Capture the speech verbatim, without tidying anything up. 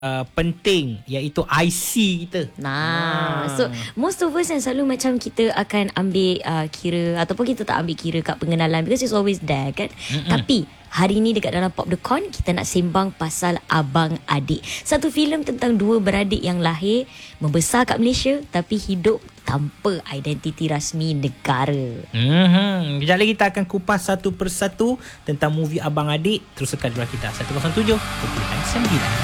uh, penting, iaitu I C kita. Nah, Ah. so most of us yang selalu macam kita akan ambil uh, kira ataupun kita tak ambil kira kat pengenalan because it's always there kan. Mm-mm. Tapi hari ni dekat dalam Pop The Con kita nak sembang pasal Abang Adik. Satu filem tentang dua beradik yang lahir membesar kat Malaysia tapi hidup tanpa identiti rasmi negara. Mm-hmm. Kejap lagi kita akan kupas satu persatu tentang movie Abang Adik. Terus dekat luar kita seratus tujuh sembilan.